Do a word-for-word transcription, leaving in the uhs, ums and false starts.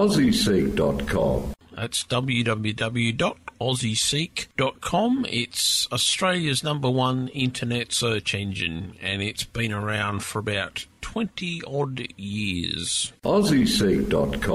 aussie seek dot com. That's w w w dot aussie seek dot com. It's Australia's number one internet search engine, and it's been around for about twenty odd years. aussie seek dot com.